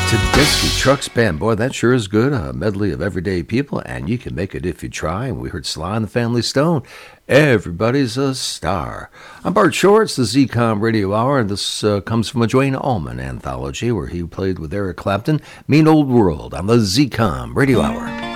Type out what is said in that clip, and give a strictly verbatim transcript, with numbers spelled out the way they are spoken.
Tedeschi Trucks Band. Boy, that sure is good. A medley of everyday people, and you can make it if you try. And we heard Sly and the Family Stone. Everybody's a star. I'm Bart Shore. It's the Z COM Radio Hour, and this uh, comes from a Duane Allman anthology where he played with Eric Clapton. Mean Old World on the Z COM Radio Hour.